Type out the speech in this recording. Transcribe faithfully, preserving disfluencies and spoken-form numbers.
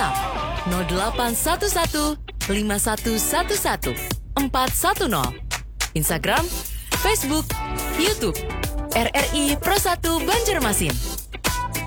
WhatsApp nol delapan satu satu lima satu satu satu empat satu nol. Instagram, Facebook, YouTube, R R I Pro satu Banjarmasin.